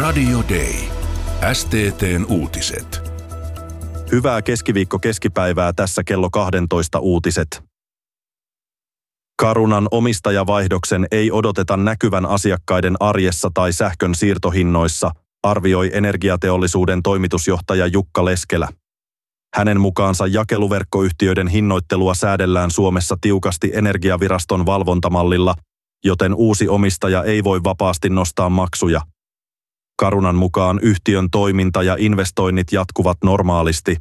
Radio Day. STT:n uutiset. Hyvää keskiviikko-keskipäivää, tässä kello 12 uutiset. Carunan omistajavaihdoksen ei odoteta näkyvän asiakkaiden arjessa tai sähkön siirtohinnoissa, arvioi energiateollisuuden toimitusjohtaja Jukka Leskelä. Hänen mukaansa jakeluverkkoyhtiöiden hinnoittelua säädellään Suomessa tiukasti Energiaviraston valvontamallilla, joten uusi omistaja ei voi vapaasti nostaa maksuja. Carunan mukaan yhtiön toiminta ja investoinnit jatkuvat normaalisti.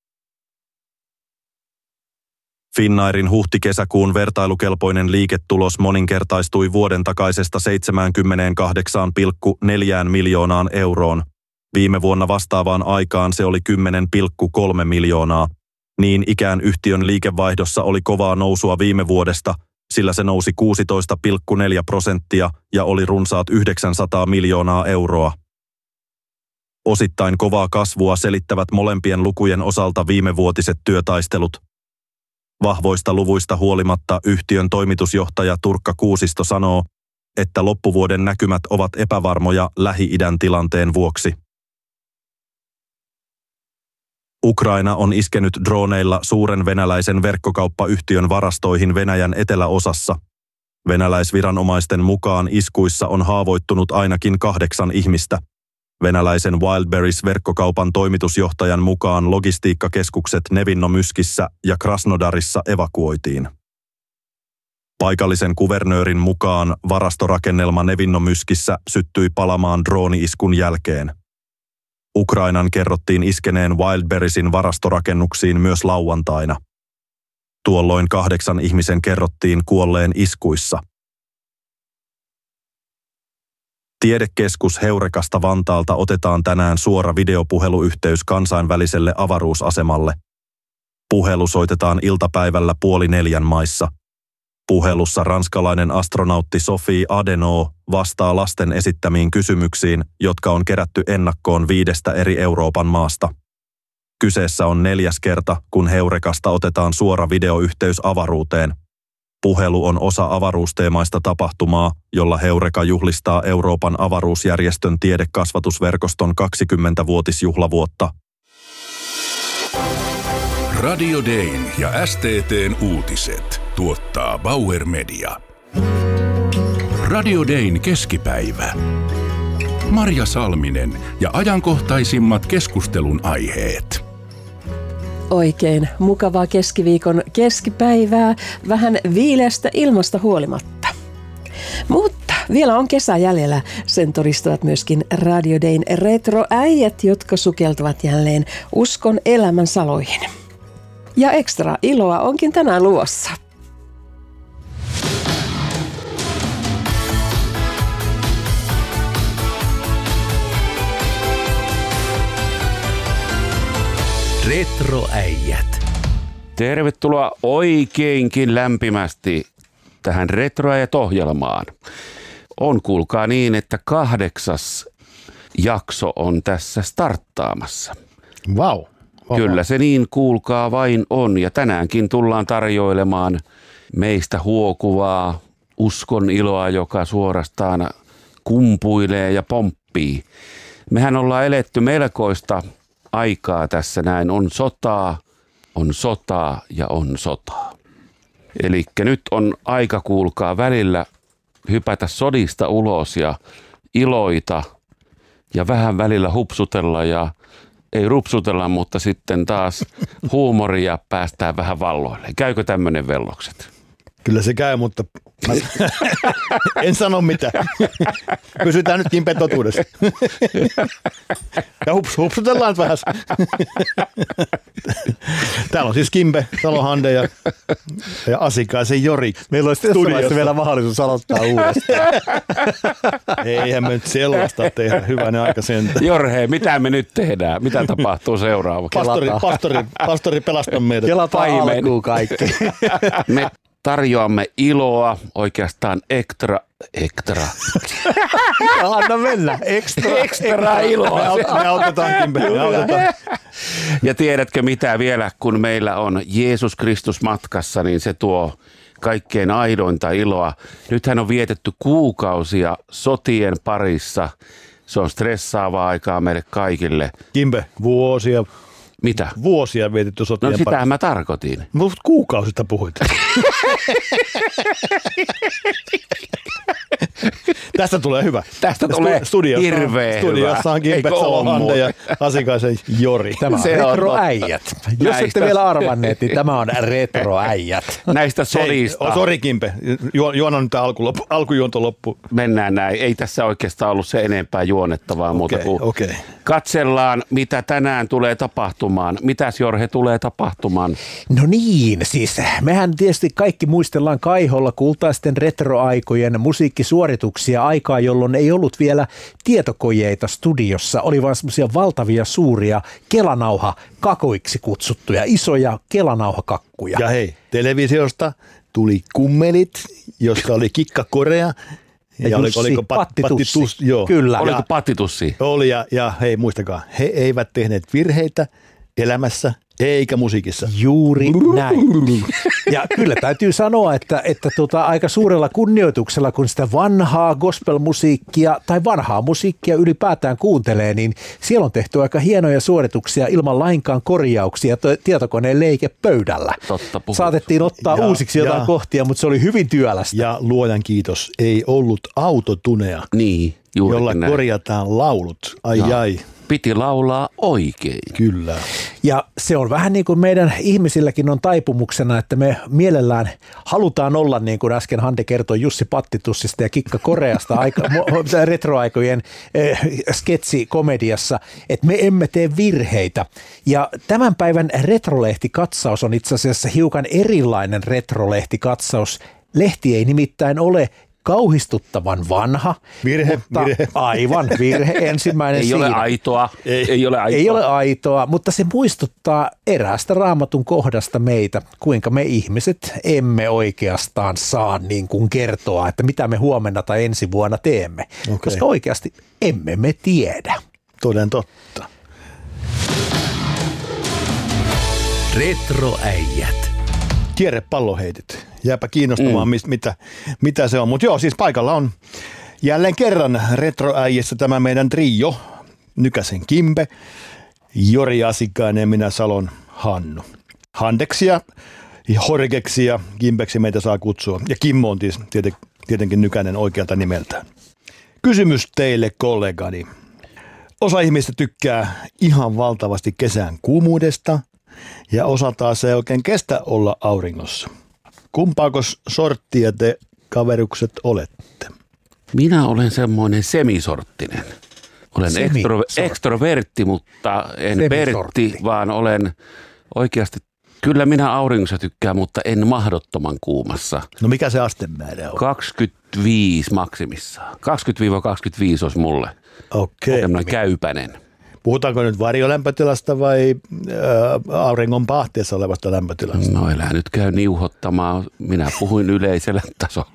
Finnairin huhti-kesäkuun vertailukelpoinen liiketulos moninkertaistui vuoden takaisesta 78,4 miljoonaan euroon. Viime vuonna vastaavaan aikaan se oli 10,3 miljoonaa. Niin ikään yhtiön liikevaihdossa oli kovaa nousua viime vuodesta, sillä se nousi 16,4% ja oli runsaat 900 miljoonaa euroa. Osittain kovaa kasvua selittävät molempien lukujen osalta viimevuotiset työtaistelut. Vahvoista luvuista huolimatta yhtiön toimitusjohtaja Turkka Kuusisto sanoo, että loppuvuoden näkymät ovat epävarmoja Lähi-idän tilanteen vuoksi. Ukraina on iskenyt droneilla suuren venäläisen verkkokauppayhtiön varastoihin Venäjän eteläosassa. Venäläisviranomaisten mukaan iskuissa on haavoittunut ainakin 8 ihmistä. Venäläisen Wildberries-verkkokaupan toimitusjohtajan mukaan logistiikkakeskukset Nevinnomyskissä ja Krasnodarissa evakuoitiin. Paikallisen kuvernöörin mukaan varastorakennelma Nevinnomyskissä syttyi palamaan drooni-iskun jälkeen. Ukrainan kerrottiin iskeneen Wildberriesin varastorakennuksiin myös lauantaina. Tuolloin 8 ihmisen kerrottiin kuolleen iskuissa. Tiedekeskus Heurekasta Vantaalta otetaan tänään suora videopuheluyhteys kansainväliselle avaruusasemalle. Puhelu soitetaan iltapäivällä 3:30 maissa. Puhelussa ranskalainen astronautti Sophie Adenau vastaa lasten esittämiin kysymyksiin, jotka on kerätty ennakkoon 5 eri Euroopan maasta. Kyseessä on 4. kerta, kun Heurekasta otetaan suora videoyhteys avaruuteen. Puhelu on osa avaruusteemaista tapahtumaa, jolla Heureka juhlistaa Euroopan avaruusjärjestön tiedekasvatusverkoston 20-vuotisjuhlavuotta. Radio Dayn ja STT:n uutiset tuottaa Bauer Media. Radio Dayn keskipäivä. Marja Salminen ja ajankohtaisimmat keskustelun aiheet. Oikein mukavaa keskiviikon keskipäivää, vähän viileästä ilmasta huolimatta. Mutta vielä on kesä jäljellä, sen todistavat myöskin Radio Dayn retroäijät, jotka sukeltavat jälleen uskon elämän saloihin. Ja ekstra iloa onkin tänään luvassa. Retroäijät. Tervetuloa oikeinkin lämpimästi tähän Retroäijät-ohjelmaan. On kuulkaa niin, että 8. jakso on tässä starttaamassa. Vau. Kyllä se niin kuulkaa vain on, ja tänäänkin tullaan tarjoilemaan meistä huokuvaa uskon iloa, joka suorastaan kumpuilee ja pomppii. Mehän ollaan eletty melkoista aikaa tässä näin. On sotaa ja on sotaa. Elikkä nyt on aika kuulkaa välillä hypätä sodista ulos ja iloita ja vähän välillä hupsutella ja ei rupsutella, mutta sitten taas huumoria päästään vähän valloille. Käykö tämmöinen vellokset? Kyllä se käy, mutta en sano mitään. Pysytään nyt Kimpen totuudessa. Ja hupsutellaan vähän. Täällä on siis Kimpe, Salohande ja Asikaisen Jori. Meillä olisi studiossa vielä mahdollisuus aloittaa uudestaan. Eihän me nyt sellaista tehdä. Hyvänen aika sentään. Jorhe, mitä me nyt tehdään? Mitä tapahtuu seuraavaksi? Pastori pelastaa meidät. Kelataan alkuun kaikki. Me tarjoamme iloa, oikeastaan ekstra. Anna mennä, Ekstra iloa. Me autetaan, Kimpe, me autetaan. Ja tiedätkö mitä vielä, kun meillä on Jeesus Kristus matkassa, niin se tuo kaikkein aidointa iloa. Nythän on vietetty kuukausia sotien parissa, Se on stressaavaa aikaa meille kaikille. Kimpe, Mitä? vuosia vietetty sotien No sitähän mä tarkoitin. Mutta kuukausista puhuit. Tästä tulee hyvä. Tästä tulee hirveä Studiossa on Kimpe Salohande ja Asikaisen Jori. Tämä on retroäijät. Jos ette vielä arvanneet, niin tämä on retroäijät. Näistä sodista. Sori Kimpe, juona nyt alkujuonto loppu. Mennään näin. Ei tässä oikeastaan ollut se enempää juonettavaa muuta kuin katsellaan, mitä tänään tulee tapahtumaan. Mitäs Jorhe tulee tapahtumaan? No niin, siis mehän tietysti kaikki muistellaan Kaiholla kultaisten retroaikojen musiikkisuorituksia aikaa, jolloin ei ollut vielä tietokojeita studiossa. Oli vaan semmoisia valtavia suuria kelanauhakakuiksi kutsuttuja, isoja kelanauhakakkuja. Ja hei, televisiosta tuli kummelit, jossa oli Kikka Korea. Ja oliko Pattitussi. Joo. Kyllä. Oliko Pattitussi? Oli ja hei muistakaa, he eivät tehneet virheitä elämässä eikä musiikissa. Juuri näin. Ja kyllä täytyy sanoa, että aika suurella kunnioituksella, kun sitä vanhaa gospelmusiikkia tai vanhaa musiikkia ylipäätään kuuntelee, niin siellä on tehty aika hienoja suorituksia ilman lainkaan korjauksia tietokoneen leikepöydällä. Totta puhut. Saatettiin ottaa uusiksi jotain kohtia, mutta se oli hyvin työlästä. Ja luojan kiitos, ei ollut autotunea, Niin, juuri jolla näin. korjataan laulut. Ai. Piti laulaa oikein. Kyllä. Ja se on vähän niin kuin meidän ihmisilläkin on taipumuksena, että me mielellään halutaan olla, niin kuin äsken Hande kertoi Jussi Pattitussista ja Kikka Koreasta retroaikojen sketsikomediassa, että me emme tee virheitä. Ja tämän päivän retrolehtikatsaus on itse asiassa hiukan erilainen retrolehtikatsaus. Lehti ei nimittäin ole kauhistuttavan vanha. Virhe. Aivan, virhe. Ensimmäinen Ei ole aitoa. Ei ole aitoa, mutta se muistuttaa eräästä Raamatun kohdasta meitä, kuinka me ihmiset emme oikeastaan saa niin kuin kertoa, että mitä me huomenna tai ensi vuonna teemme, koska oikeasti emme me tiedä. Toden totta. Retroäijät. Kierrepalloheitit. Jääpä kiinnostamaan, mitä se on. Mutta joo, siis paikalla on jälleen kerran retroäijissä tämä meidän trio. Nykäsen Kimpe, Jori Asikainen ja minä Salon Hannu. Handeksia, Horgeksi ja Kimpeksi meitä saa kutsua. Ja Kimmo on tietenkin Nykänen oikealta nimeltään. Kysymys teille kollegani. Osa ihmistä tykkää ihan valtavasti kesän kuumuudesta ja osa taas ei oikein kestä olla auringossa. Kumpaako sorttia te kaverukset olette? Minä olen semmoinen semisorttinen. Olen ekstrovertti, mutta en Pertti, vaan olen oikeasti, kyllä minä auringossa tykkään, mutta en mahdottoman kuumassa. No mikä se astemäärä on? 25 maksimissaan. 20-25 olisi mulle. Okei. Semmoinen käypäinen. Puhutaanko nyt varjolämpötilasta vai auringon pahteessa olevasta lämpötilasta? No älä nyt käy niuhottamaan. Minä puhuin yleisellä tasolla.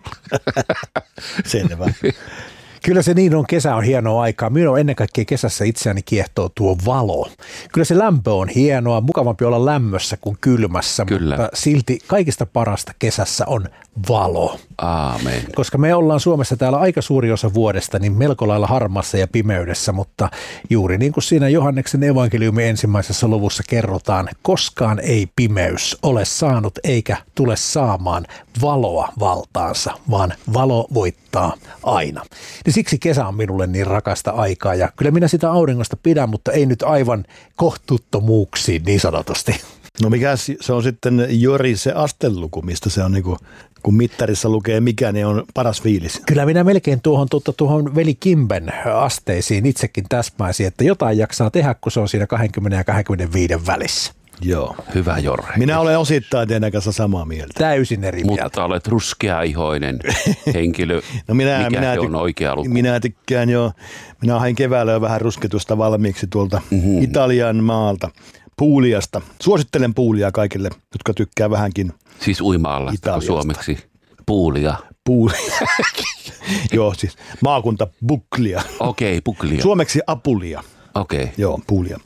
Selvä. Kyllä se niin on, kesä on hienoa aikaa. Minun ennen kaikkea kesässä itseäni kiehtoo tuo valo. Kyllä se lämpö on hienoa, mukavampi olla lämmössä kuin kylmässä, Kyllä. mutta silti kaikista parasta kesässä on valo. Aamen. Koska me ollaan Suomessa täällä aika suuri osa vuodesta niin melko lailla harmassa ja pimeydessä, mutta juuri niin kuin siinä Johanneksen evankeliumin ensimmäisessä luvussa kerrotaan, koskaan ei pimeys ole saanut eikä tule saamaan valoa valtaansa, vaan valo voittaa aina. Ja siksi kesä on minulle niin rakasta aikaa ja kyllä minä sitä auringosta pidän, mutta ei nyt aivan kohtuuttomuuksiin niin sanotusti. No mikä se on sitten Jori se asteluku, mistä se on niinku, kun mittarissa lukee mikä, niin on paras fiilis. Kyllä minä melkein tuohon veli Kimben asteisiin itsekin täsmäisin, että jotain jaksaa tehdä, kun se on siinä 20 ja 25 välissä. Joo. Hyvä Jorre. Minä olen osittain teidän kanssa samaa mieltä. Täysin eri mieltä. Mutta olet ruskeaihoinen henkilö. No Mikä se on oikea luku? Minä tykkään jo, minä hain keväällä jo vähän rusketusta valmiiksi tuolta Italian maalta. Puuliasta. Suosittelen Puulia kaikille, jotka tykkää vähänkin Siis uima-allasta Italiasta. suomeksi. Puulia. Joo, siis maakunta Buklia. Okei, Puklia. Suomeksi Apulia. Okei. Joo, Puulia.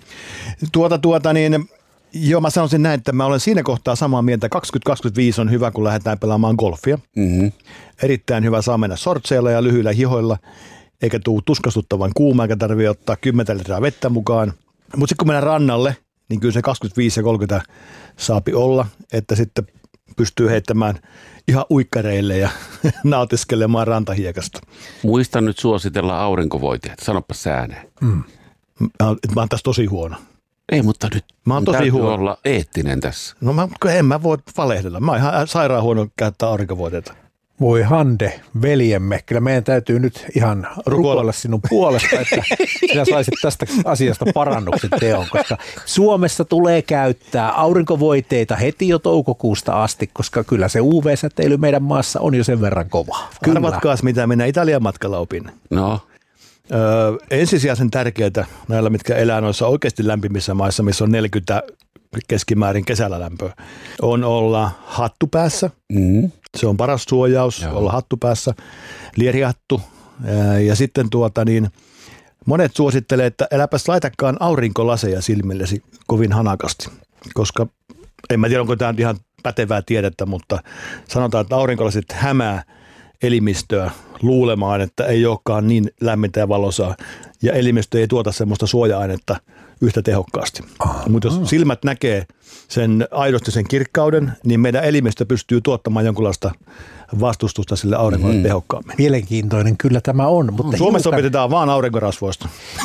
Joo, mä sanoisin näin, että mä olen siinä kohtaa samaa mieltä. 2025 on hyvä, kun lähdetään pelaamaan golfia. Mm-hmm. Erittäin hyvä, saa mennä sortseilla ja lyhyillä hihoilla. eikä tule tuskastuttavan kuuma, eikä tarvitse ottaa 10 litraa vettä mukaan. Mutta sitten kun mennään rannalle, niin kyllä se 25 ja 30 saapi olla, että sitten pystyy heittämään ihan uikkareille ja nautiskelemaan rantahiekasta. Muista nyt suositella aurinkovoiteita. Sanoppa sääneen. Mä oon tässä tosi huono. Ei, mutta nyt Mä oon tosi täytyy huono. olla eettinen tässä. No en mä voi valehdella. Mä oon ihan sairaan huono käyttää aurinkovoiteita. Voi Hande, veljemme, kyllä meidän täytyy nyt ihan rukoilla sinun puolesta, että sinä saisit tästä asiasta parannuksen teon, koska Suomessa tulee käyttää aurinkovoiteita heti jo toukokuusta asti, koska kyllä se UV-säteily meidän maassa on jo sen verran kovaa. Arvatkaas, mitä minä Italian matkalla opin. No, Ensisijaisen tärkeää näillä, mitkä elää noissa oikeasti lämpimissä maissa, missä on 40 keskimäärin kesällä lämpöä, on olla hattu päässä. Se on paras suojaus, olla hattu päässä, lierihattu. Ja sitten monet suosittelee, että äläpäs laitakaan aurinkolaseja silmillesi kovin hanakasti, koska en mä tiedä, onko tämä ihan pätevää tiedettä, mutta sanotaan, että aurinkolasit hämää elimistöä luulemaan, että ei olekaan niin lämmintä ja valosaa, ja elimistö ei tuota semmoista suoja-ainetta yhtä tehokkaasti. Mutta jos silmät näkee aidosti sen kirkkauden, niin meidän elimistö pystyy tuottamaan jonkunlaista vastustusta sille auringolle tehokkaammin. Mielenkiintoinen kyllä tämä on. Mutta Suomessa opetetaan vaan aurinkorasvoista.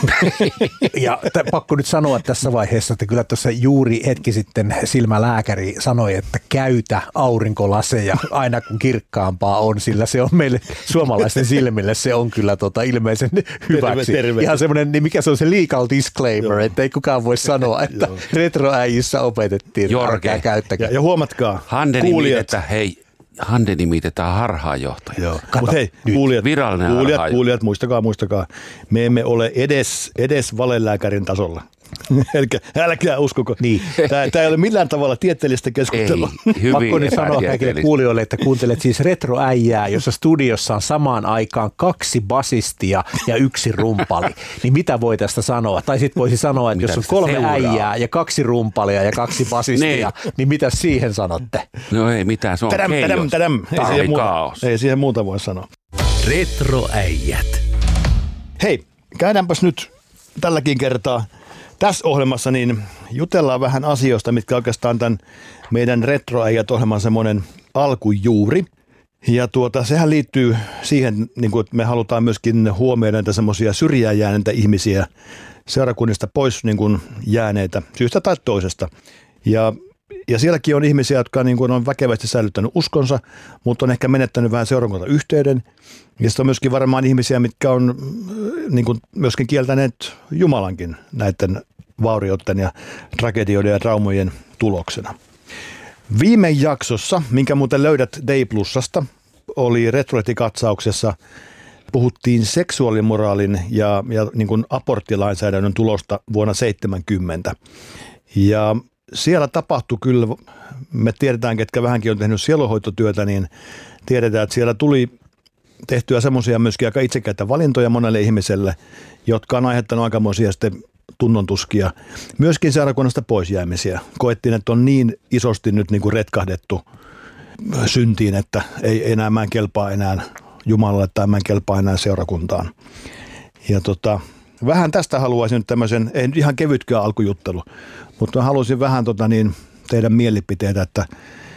Ja pakko nyt sanoa tässä vaiheessa, että kyllä tuossa juuri hetki sitten silmälääkäri sanoi, että käytä aurinkolaseja aina kun kirkkaampaa on, sillä se on meille suomalaisten silmille, se on kyllä ilmeisen hyväksi. Terve. Ihan semmoinen, niin mikä se on se legal disclaimer, että ei kukaan voi sanoa, että retroäijissä opetettiin. Jorge. Käyttäkää. Ja huomatkaa, kuulijat. Hande nimitetään harhaanjohtaja. Mutta hei, kuulijat, muistakaa, me emme ole edes valelääkärin tasolla. Eli älkää uskoko. Niin. Tämä ei ole millään tavalla tieteellistä keskustelua. Ei, hyvin pakko nyt sanoa kaikille kuulijoille, että kuuntelet siis retroäijää, jossa studiossa on samaan aikaan 2 basistia ja 1 rumpali. Niin mitä voi tästä sanoa? Tai sitten voisi sanoa, että jos on 3 äijää ja 2 rumpalia ja 2 basistia, niin mitä siihen sanotte? No ei mitään, se on keijos. Ei siihen muuta voi sanoa. Retroäijät. Hei, käydäänpäs nyt tälläkin kertaa tässä ohjelmassa niin jutellaan vähän asioista, mitkä oikeastaan tämän meidän Retroäijät-ohjelman semmoinen alkujuuri. Ja sehän liittyy siihen, niin kuin, että me halutaan myöskin huomioida näitä semmoisia syrjään jääneitä ihmisiä, seurakunnista pois niin kuin jääneitä syystä tai toisesta. Ja sielläkin on ihmisiä, jotka niin kuin on väkevästi säilyttänyt uskonsa, mutta on ehkä menettänyt vähän seurakuntayhteyden. Ja sitten on myöskin varmaan ihmisiä, mitkä on niin kuin myöskin kieltäneet Jumalankin näiden vaurioiden ja tragedioiden ja traumojen tuloksena. Viime jaksossa, minkä muuten löydät Day Plusasta, oli Retroetti-katsauksessa, puhuttiin seksuaalimoraalin ja niin kuin aborttilainsäädännön tulosta vuonna 1970. Ja siellä tapahtui kyllä, me tiedetään, ketkä vähänkin on tehnyt sielunhoitotyötä, niin tiedetään, että siellä tuli tehtyä semmoisia myöskin aika itsekäitä valintoja monelle ihmiselle, jotka on aiheuttanut aikamoisia sitten tunnontuskia. Myöskin seurakunnasta poisjäämisiä. Koettiin, että on niin isosti nyt niin kuin retkahdettu syntiin, että ei enää mä en kelpaa enää Jumalalle tai mä en kelpaa enää seurakuntaan. Ja vähän tästä haluaisin nyt tämmöisen, ei nyt ihan kevytkään alkujuttelu, mutta haluaisin vähän teidän mielipiteitä, että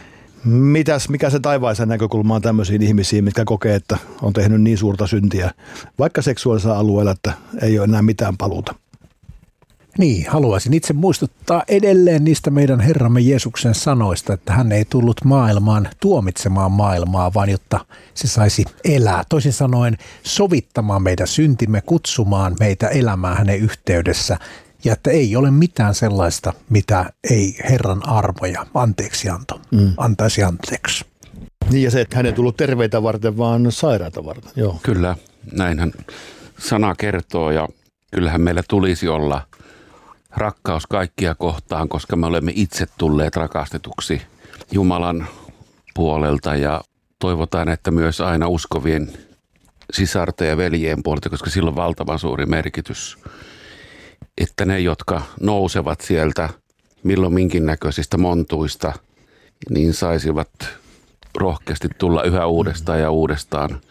mikä se taivaisen näkökulma on tämmöisiin ihmisiin, mitkä kokee, että on tehnyt niin suurta syntiä, vaikka seksuaalisella alueella, että ei ole enää mitään paluuta. Niin, haluaisin itse muistuttaa edelleen niistä meidän Herramme Jeesuksen sanoista, että hän ei tullut maailmaan tuomitsemaan maailmaa, vaan jotta se saisi elää. Toisin sanoen sovittamaan meidän syntimme, kutsumaan meitä elämään hänen yhteydessä. Ja että ei ole mitään sellaista, mitä ei Herran armo ja anteeksianto antaisi anteeksi. Niin ja se, että hän ei tullut terveitä varten, vaan sairaita varten. Joo. Kyllä, näinhän sana kertoo ja kyllähän meillä tulisi olla rakkaus kaikkia kohtaan, koska me olemme itse tulleet rakastetuksi Jumalan puolelta ja toivotaan, että myös aina uskovien sisarten ja veljien puolelta, koska sillä on valtavan suuri merkitys, että ne, jotka nousevat sieltä milloin minkin näköisistä montuista, niin saisivat rohkeasti tulla yhä uudestaan ja uudestaan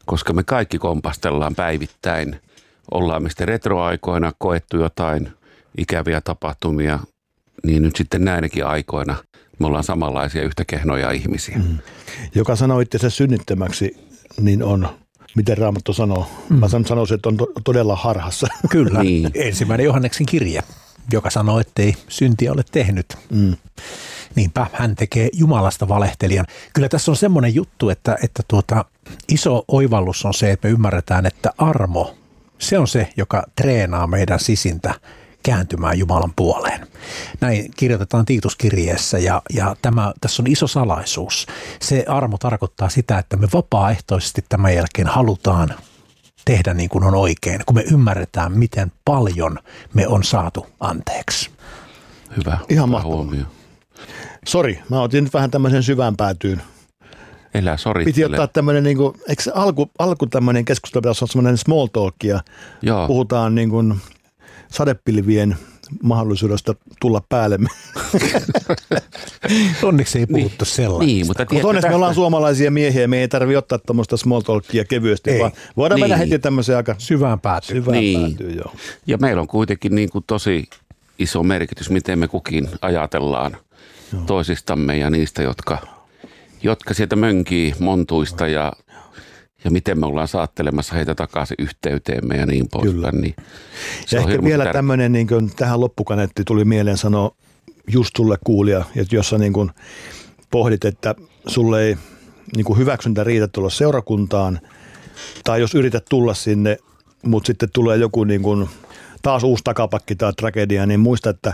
koska me kaikki kompastellaan päivittäin. Ollaan me sitten retroaikoina koettu jotain ikäviä tapahtumia, niin nyt sitten näinäkin aikoina me ollaan samanlaisia yhtä kehnoja ihmisiä. Joka sanoo itsensä synnittömäksi, niin on, miten Raamattu sanoo. Mä sanoisin, että on todella harhassa. Kyllä, niin. Ensimmäinen Johanneksen kirje, joka sanoo, ettei syntiä ole tehnyt. Niinpä hän tekee Jumalasta valehtelijan. Kyllä tässä on semmoinen juttu, että iso oivallus on se, että me ymmärretään, että armo, se on se, joka treenaa meidän sisintä kääntymään Jumalan puoleen. Näin kirjoitetaan Tiituskirjeessä ja tässä on iso salaisuus. Se armo tarkoittaa sitä, että me vapaaehtoisesti tämän jälkeen halutaan tehdä niin kuin on oikein, kun me ymmärretään, miten paljon me on saatu anteeksi. Hyvä. Ihan mahtavaa. Sori, mä otin nyt vähän tämmöisen syvään päätyyn. Elä sorittele. Piti ottaa tämmöinen, niin kuin, eikö alku tämmöinen keskustelu pitäisi olla semmoinen small talk ja puhutaan niin kuin sadepilvien mahdollisuudesta tulla päälle. Onneksi ei puhuttu sellaista. Niin, mutta onneksi me ollaan suomalaisia miehiä, me ei tarvitse ottaa tuommoista small talkia kevyesti, vaan voidaan mennä heti tämmöiseen aika syvään päätyyn. Joo. Ja meillä on kuitenkin niin kuin tosi iso merkitys, miten me kukin ajatellaan toisistamme ja niistä, jotka sieltä mönkii montuista ja miten me ollaan saattelemassa heitä takaisin yhteyteemme ja niin poispäin. Niin ja ehkä vielä tämmöinen, niin kuin tähän loppukaneetti tuli mieleen sanoa just sulle kuulija, että jos sä niin kuin pohdit, että sulle ei niin kuin hyväksyntä riitä tulla seurakuntaan, tai jos yrität tulla sinne, mutta sitten tulee joku niin kuin taas uusi takapakki tai tragedia, niin muista, että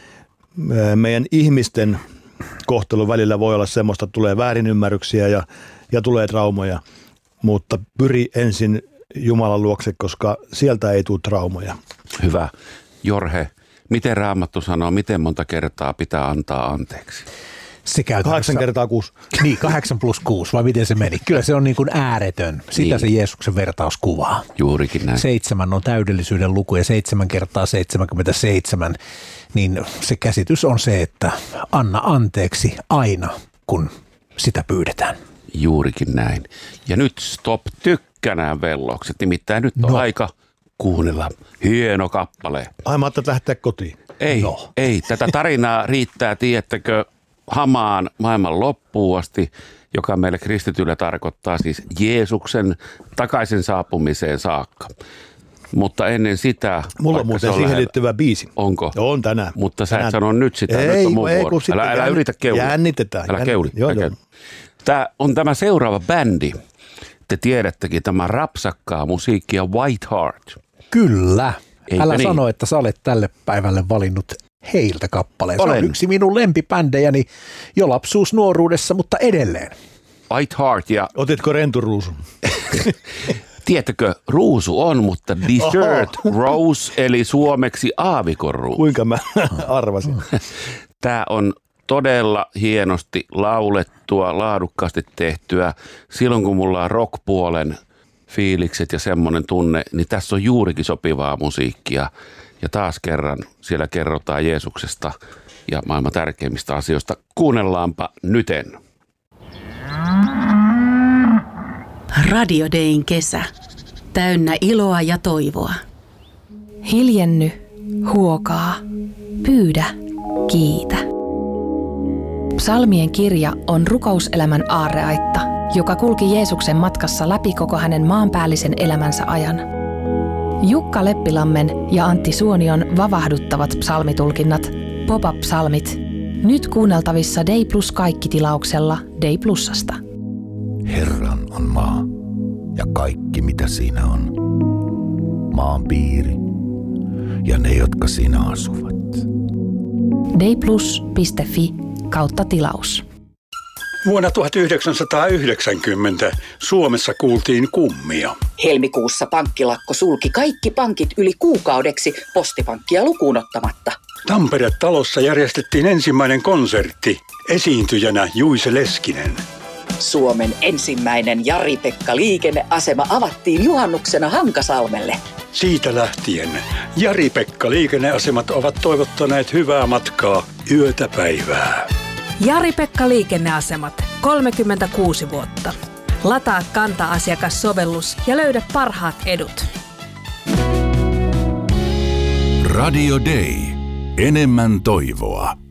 meidän ihmisten kohtelu välillä voi olla semmoista, että tulee väärinymmärryksiä ja tulee traumoja, mutta pyri ensin Jumalan luokse, koska sieltä ei tule traumoja. Hyvä. Jorhe, miten Raamattu sanoo, miten monta kertaa pitää antaa anteeksi? Se 8 kertaa 6. Niin, 8 plus 6, vai miten se meni? Kyllä se on niin kuin ääretön. Sitä se Jeesuksen vertaus kuvaa. Juurikin näin. 7 on täydellisyyden luku ja 7 kertaa 77. Niin se käsitys on se, että anna anteeksi aina, kun sitä pyydetään. Juurikin näin. Ja nyt stop tykkänään vellokset. Nimittäin nyt on aika kuunnella hieno kappale. Ai mä ajattelin lähteä kotiin. Ei. Tätä tarinaa riittää, tiedättekö, hamaan maailman loppuun asti, joka meille kristityillä tarkoittaa siis Jeesuksen takaisin saapumiseen saakka. Mutta ennen sitä... Mulla on muuten siihen liittyvä biisi. Onko? On tänään. Mutta sä et sano nyt sitä, nyt on mun vuoro. Älä yritä keulua. Jännitetään. Älä keuli. Tämä on tämä seuraava bändi. Te tiedättekin tämä rapsakkaa musiikkia White Heart. Kyllä. Eipä Älä niin? sano, että sä olet tälle päivälle valinnut heiltä kappaleen. Se Olen. on yksi minun lempibändejäni jo lapsuusnuoruudessa, mutta edelleen. White Heart ja... Otitko renturuusun? Tiedätkö, ruusu on, mutta dessert rose, eli suomeksi aavikonruusu. Kuinka mä arvasin? Tämä on todella hienosti laulettua, laadukkaasti tehtyä. Silloin kun mulla on rock-puolen fiilikset ja semmoinen tunne, niin tässä on juurikin sopivaa musiikkia. Ja taas kerran siellä kerrotaan Jeesuksesta ja maailman tärkeimmistä asioista. Kuunnellaanpa nyten. Radio Dayn kesä. Täynnä iloa ja toivoa. Hiljenny, huokaa, pyydä, kiitä. Psalmien kirja on rukouselämän aarreaitta, joka kulki Jeesuksen matkassa läpi koko hänen maanpäällisen elämänsä ajan. Jukka Leppilammen ja Antti Suonion vavahduttavat psalmitulkinnat, pop-up-psalmit, nyt kuunneltavissa Day Plus -kaikki-tilauksella Day Plusasta. Herran on maa ja kaikki mitä siinä on. Maan piiri ja ne, jotka siinä asuvat. dayplus.fi/tilaus. Vuonna 1990 Suomessa kuultiin kummia. Helmikuussa pankkilakko sulki kaikki pankit yli kuukaudeksi, Postipankkia lukuun ottamatta. Tampere-talossa järjestettiin ensimmäinen konsertti. Esiintyjänä Juise Leskinen. Suomen ensimmäinen Jari-Pekka liikenneasema avattiin juhannuksena Hankasalmelle. Siitä lähtien Jari-Pekka liikenneasemat ovat toivottaneet hyvää matkaa yötä päivää. Jari-Pekka liikenneasemat, 36 vuotta. Lataa Kanta-asiakassovellus ja löydä parhaat edut. Radio Day. Enemmän toivoa.